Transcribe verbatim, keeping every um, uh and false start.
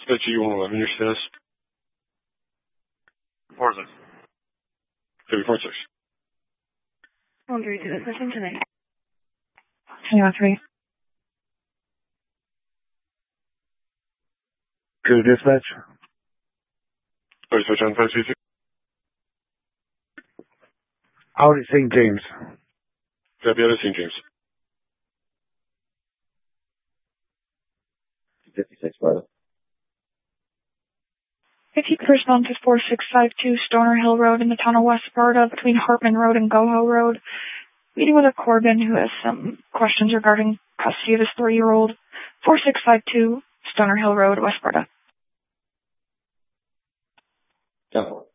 Dispatch E one eleven, your status? four six. three four six. I'll agree to this. Listen to me. Hang on, three. Good dispatch. Oh, dispatch on five two two. Out at Saint James. Copy out of Saint James. fifty-six, brother. fifty respond to four six five two Stoner Hill Road in the town of West Sparta between Hartman Road and Goho Road. Meeting with a Corbin who has some questions regarding custody of his three-year-old. four six five two Stoner Hill Road, West Sparta. Go.